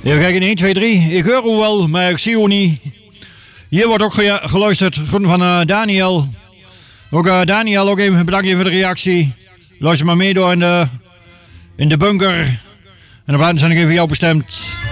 Ja, kijk, in 1, 2, 3. Ik hoor u wel, maar ik zie u niet. Hier wordt ook geluisterd. Groeten van Daniel. Ook Daniel, ook even bedankt voor de reactie. Luister maar mee door in de bunker. En de platen zijn nog even voor jou bestemd.